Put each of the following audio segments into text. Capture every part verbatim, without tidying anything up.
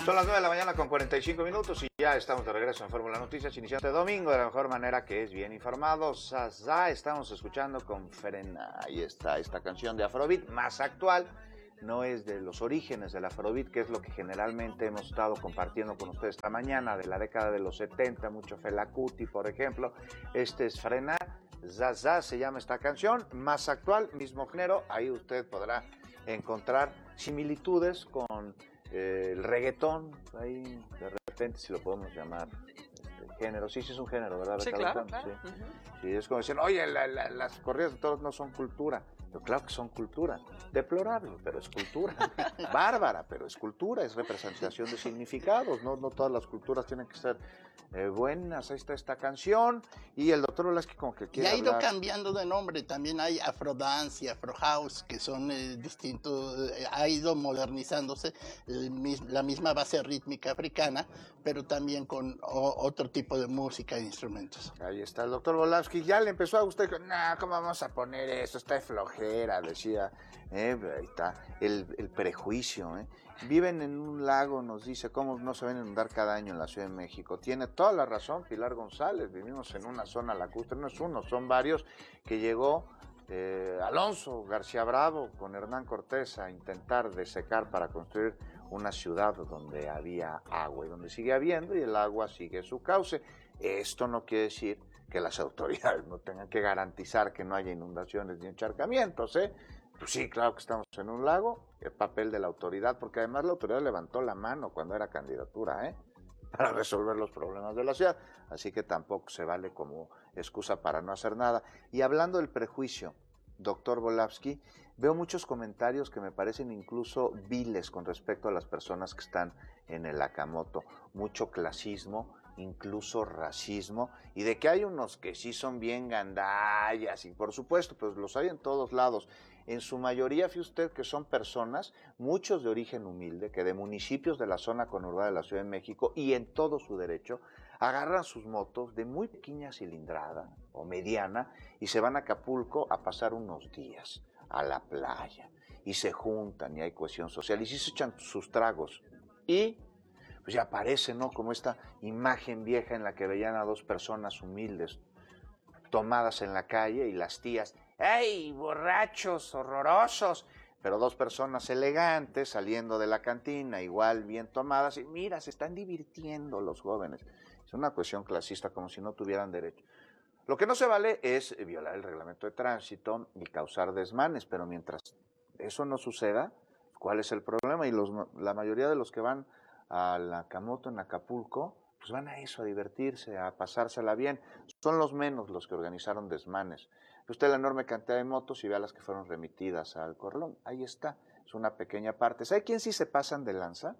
Son las nueve de la mañana con cuarenta y cinco minutos y ya estamos de regreso en Fórmula Noticias, iniciando este domingo de la mejor manera, que es bien informados. Ya estamos escuchando con Frena, ahí está, esta canción de Afrobeat más actual. No es de los orígenes del Afrobeat, que es lo que generalmente hemos estado compartiendo con ustedes esta mañana, de la década de los setenta, mucho Fela Kuti, por ejemplo. Este es Frena, Zaza se llama esta canción, más actual, mismo género. Ahí usted podrá encontrar similitudes con eh, el reggaetón, ahí de repente, si lo podemos llamar este, género. Sí, sí es un género, ¿verdad? Sí, claro, claro. Sí. Uh-huh. Sí, es como decir, oye, la, la, las corridas de toros no son cultura. Pero claro que son cultura, deplorable, pero es cultura, bárbara, pero es cultura, es representación de significados, no, no todas las culturas tienen que ser eh, buenas. Ahí está esta canción, y el doctor Volaski como que quiere Y ha ido hablar. cambiando de nombre, también hay Afrodance y Afrohouse, que son eh, distintos, eh, ha ido modernizándose, el mis, la misma base rítmica africana, pero también con o, otro tipo de música e instrumentos. Ahí está el doctor Volaski, ya le empezó a gustar, no, nah, ¿cómo vamos a poner eso? Está de flojera. Decía, eh, ahí está, el, el prejuicio. Eh. Viven en un lago, nos dice, cómo no se ven inundar cada año en la Ciudad de México. Tiene toda la razón Pilar González, vivimos en una zona lacustre, no es uno, son varios, que llegó eh, Alonso García Bravo con Hernán Cortés a intentar desecar para construir una ciudad donde había agua y donde sigue habiendo, y el agua sigue su cauce. Esto no quiere decir que las autoridades no tengan que garantizar que no haya inundaciones ni encharcamientos, ¿eh? Pues sí, claro que estamos en un lago, el papel de la autoridad, porque además la autoridad levantó la mano cuando era candidatura, ¿eh? Para resolver los problemas de la ciudad, así que tampoco se vale como excusa para no hacer nada. Y hablando del prejuicio, doctor Volaski, veo muchos comentarios que me parecen incluso viles con respecto a las personas que están en el Akamoto, mucho clasismo, incluso racismo, y de que hay unos que sí son bien gandallas, y por supuesto, pues los hay en todos lados. En su mayoría, fíjese usted que son personas, muchos de origen humilde, que de municipios de la zona conurbada de la Ciudad de México, y en todo su derecho, agarran sus motos de muy pequeña cilindrada o mediana y se van a Acapulco a pasar unos días a la playa, y se juntan y hay cohesión social, y sí se echan sus tragos, y pues ya aparece, ¿no? Como esta imagen vieja en la que veían a dos personas humildes tomadas en la calle y las tías, ¡ey, borrachos, horrorosos! Pero dos personas elegantes saliendo de la cantina, igual bien tomadas, y mira, se están divirtiendo los jóvenes. Es una cuestión clasista, como si no tuvieran derecho. Lo que no se vale es violar el reglamento de tránsito y causar desmanes, pero mientras eso no suceda, ¿cuál es el problema? Y los, la mayoría de los que van al Akamoto en Acapulco, pues van a eso, a divertirse, a pasársela bien. Son los menos los que organizaron desmanes. Usted la enorme cantidad de motos y vea las que fueron remitidas al Corralón. Ahí está, es una pequeña parte. ¿Sabe quién sí se pasan de lanza?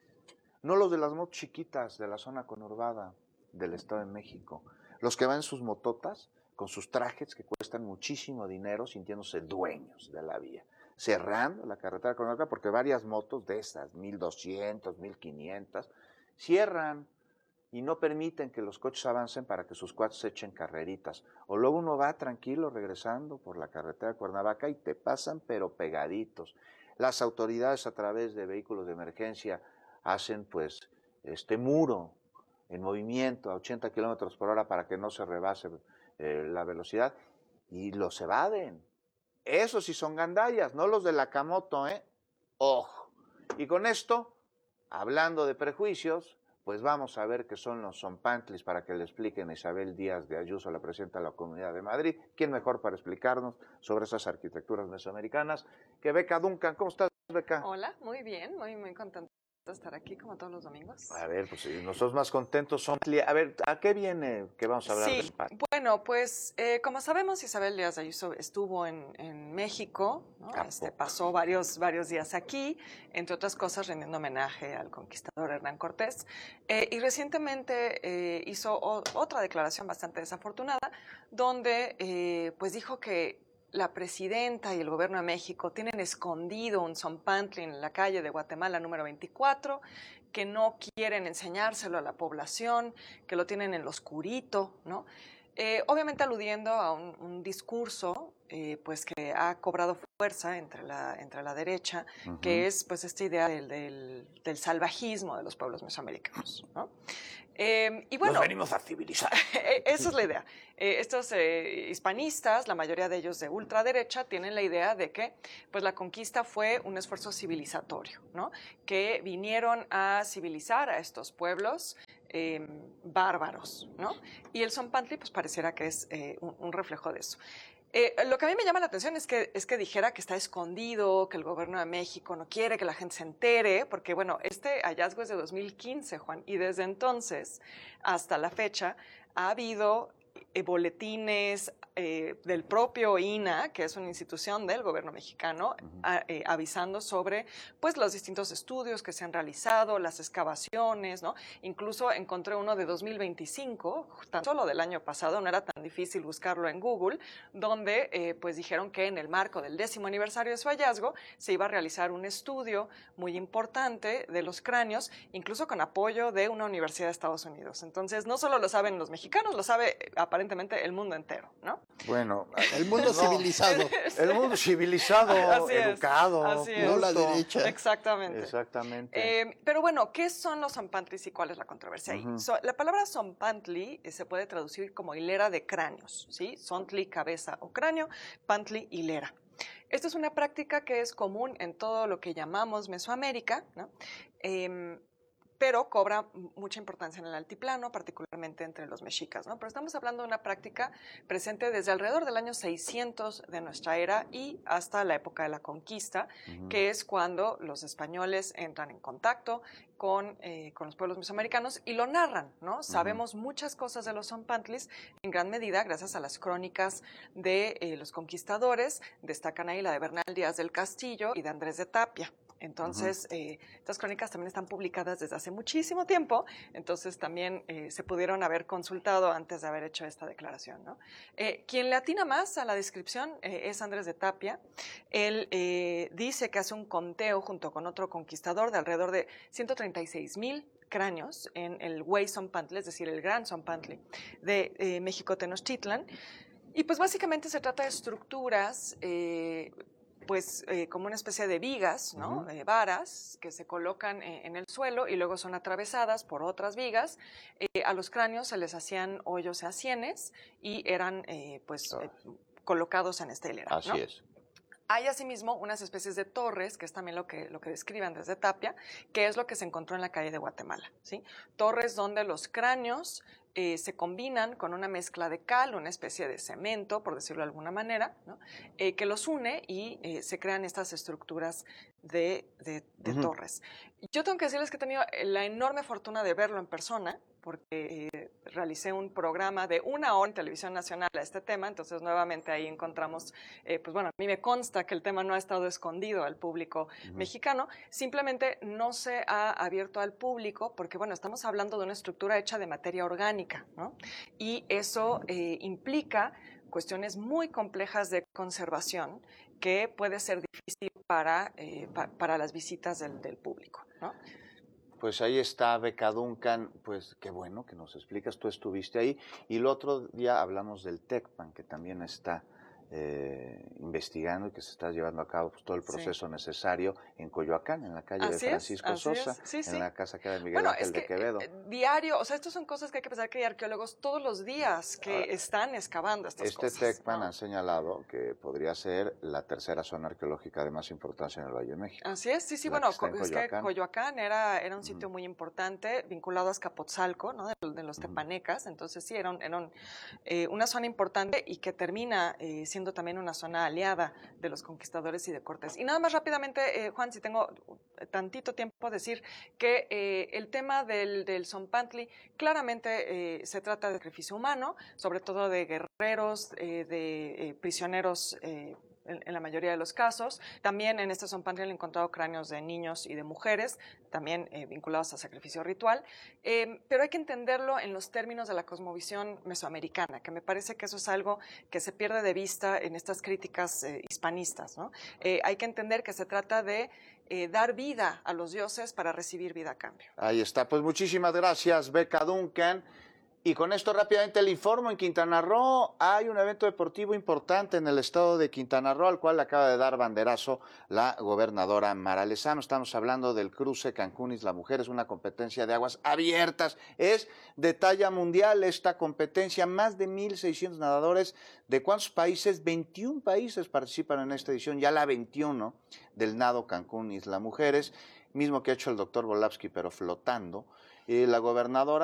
No los de las motos chiquitas de la zona conurbada del Estado de México. Los que van en sus mototas, con sus trajes que cuestan muchísimo dinero, sintiéndose dueños de la vía, cerrando la carretera conurbada, porque varias motos de esas, mil doscientos, mil quinientos, cierran y no permiten que los coches avancen para que sus cuates se echen carreritas. O luego uno va tranquilo regresando por la carretera de Cuernavaca y te pasan pero pegaditos. Las autoridades a través de vehículos de emergencia hacen pues este muro en movimiento a ochenta kilómetros por hora para que no se rebase eh, la velocidad y los evaden. Esos sí son gandallas, no los del Akamoto, ¿eh? Ojo. Y con esto, hablando de prejuicios, pues vamos a ver qué son los zompantlis para que le expliquen a Isabel Díaz de Ayuso, la presidenta de la Comunidad de Madrid. ¿Quién mejor para explicarnos sobre esas arquitecturas mesoamericanas que Beca Duncan? ¿Cómo estás, Beca? Hola, muy bien, muy, muy contenta de estar aquí como todos los domingos. A ver, pues nosotros más contentos son. A ver, ¿a qué viene que vamos a hablar? Sí, de bueno, pues eh, como sabemos, Isabel Díaz de Ayuso estuvo en, en México, ¿no? Este, pasó varios, varios días aquí, entre otras cosas rendiendo homenaje al conquistador Hernán Cortés, eh, y recientemente eh, hizo o, otra declaración bastante desafortunada, donde eh, pues dijo que la presidenta y el gobierno de México tienen escondido un zompantli en la calle de Guatemala número veinticuatro, que no quieren enseñárselo a la población, que lo tienen en lo oscurito, ¿no? Eh, obviamente aludiendo a un, un discurso eh, pues que ha cobrado fuerza entre la, entre la derecha, uh-huh. que es pues esta idea del, del, del salvajismo de los pueblos mesoamericanos, ¿no? Eh, y bueno, nos venimos a civilizar. Esa es la idea. Eh, estos eh, hispanistas, la mayoría de ellos de ultraderecha, tienen la idea de que pues, la conquista fue un esfuerzo civilizatorio, ¿no? Que vinieron a civilizar a estos pueblos eh, bárbaros, ¿no? Y el Tzompantli pues pareciera que es eh, un, un reflejo de eso. Eh, lo que a mí me llama la atención es que, es que dijera que está escondido, que el gobierno de México no quiere que la gente se entere, porque bueno, este hallazgo es de dos mil quince, Juan, y desde entonces hasta la fecha ha habido eh, boletines eh, del propio I N A, que es una institución del gobierno mexicano, uh-huh. a, eh, avisando sobre pues, los distintos estudios que se han realizado, las excavaciones, ¿no? Incluso encontré uno de dos mil veinticinco, tan solo del año pasado, no era tan difícil buscarlo en Google, donde eh, pues dijeron que en el marco del décimo aniversario de su hallazgo se iba a realizar un estudio muy importante de los cráneos, incluso con apoyo de una universidad de Estados Unidos. Entonces, no solo lo saben los mexicanos, lo sabe eh, aparentemente el mundo entero, ¿no? Bueno, el mundo no, civilizado. El mundo civilizado, así educado. Es, así no es. la derecha. Exactamente. Exactamente. Eh, pero bueno, ¿qué son los Tzompantlis y cuál es la controversia ahí? Uh-huh. So, la palabra Tzompantli eh, se puede traducir como hilera de cráneos, ¿sí? Tzontli, cabeza o cráneo, Pantli, hilera. Esta es una práctica que es común en todo lo que llamamos Mesoamérica, ¿no? Eh, pero cobra mucha importancia en el altiplano, particularmente entre los mexicas, ¿no? Pero estamos hablando de una práctica presente desde alrededor del año seiscientos de nuestra era y hasta la época de la conquista, uh-huh. que es cuando los españoles entran en contacto con, eh, con los pueblos mesoamericanos y lo narran, ¿no? Uh-huh. Sabemos muchas cosas de los Tzompantlis, en gran medida gracias a las crónicas de eh, los conquistadores, destacan ahí la de Bernal Díaz del Castillo y de Andrés de Tapia. Entonces, uh-huh. eh, estas crónicas también están publicadas desde hace muchísimo tiempo, entonces también eh, se pudieron haber consultado antes de haber hecho esta declaración, ¿no? Eh, quien le atina más a la descripción eh, es Andrés de Tapia. Él eh, dice que hace un conteo junto con otro conquistador de alrededor de ciento treinta y seis mil cráneos en el Güey Tzompantli, es decir, el Gran Tzompantli de eh, México Tenochtitlan. Y pues básicamente se trata de estructuras eh, pues eh, como una especie de vigas, ¿no? Uh-huh. eh, varas que se colocan eh, en el suelo y luego son atravesadas por otras vigas. Eh, a los cráneos se les hacían hoyos a sienes y eran eh, pues eh, colocados en esta hilera. Así ¿no? es. Hay asimismo unas especies de torres, que es también lo que, lo que describen desde Tapia, que es lo que se encontró en la calle de Guatemala, ¿sí? Torres donde los cráneos Eh, se combinan con una mezcla de cal, una especie de cemento, por decirlo de alguna manera, ¿no? eh, que los une y eh, se crean estas estructuras de, de, de uh-huh. torres. Yo tengo que decirles que he tenido la enorme fortuna de verlo en persona, porque eh, realicé un programa de una hora en Televisión Nacional a este tema, entonces nuevamente ahí encontramos, eh, pues bueno, a mí me consta que el tema no ha estado escondido al público uh-huh. mexicano, simplemente no se ha abierto al público porque, bueno, estamos hablando de una estructura hecha de materia orgánica, ¿no? Y eso eh, implica cuestiones muy complejas de conservación que puede ser difícil para, eh, pa, para las visitas del, del público, ¿no? Pues ahí está Beca Duncan, pues qué bueno que nos explicas, tú estuviste ahí. Y el otro día hablamos del TECPAN, que también está eh, investigando y que se está llevando a cabo pues, todo el proceso sí. necesario en Coyoacán, en la calle así de Francisco es, Sosa, sí, sí. en la casa que era de Miguel bueno, Ángel es que, de Quevedo. Eh, diario, o sea, estas son cosas que hay que pensar que hay arqueólogos todos los días que ah, están excavando estas este cosas. Este TECPAN ¿no? ha señalado que podría ser la tercera zona arqueológica de más importancia en el Valle de México. Así es, sí, sí, bueno, que es Coyoacán. que Coyoacán era, era un sitio mm. muy importante, vinculado a Azcapotzalco, ¿no? de, de los tepanecas, entonces sí, era, un, era un, eh, una zona importante y que termina eh, siendo también una zona aliada de los conquistadores y de Cortés. Y nada más rápidamente, eh, Juan, si tengo tantito tiempo, decir que eh, el tema del, del Tzompantli claramente eh, se trata de sacrificio humano, sobre todo de guerreros, eh, de eh, prisioneros eh, En, en la mayoría de los casos. También en este Tzompantli han encontrado cráneos de niños y de mujeres, también eh, vinculados a sacrificio ritual, eh, pero hay que entenderlo en los términos de la cosmovisión mesoamericana, que me parece que eso es algo que se pierde de vista en estas críticas eh, hispanistas, ¿no? Eh, hay que entender que se trata de eh, dar vida a los dioses para recibir vida a cambio. Ahí está, pues muchísimas gracias, Beca Duncan. Y con esto rápidamente le informo, en Quintana Roo hay un evento deportivo importante en el estado de Quintana Roo, al cual acaba de dar banderazo la gobernadora Mara Lezama. Estamos hablando del cruce Cancún-Isla Mujeres, una competencia de aguas abiertas. Es de talla mundial esta competencia, más de mil seiscientos nadadores. ¿De cuántos países? veintiún países participan en esta edición, ya la veintiuno del nado Cancún-Isla Mujeres, mismo que ha hecho el doctor Volavsky, pero flotando. Y la gobernadora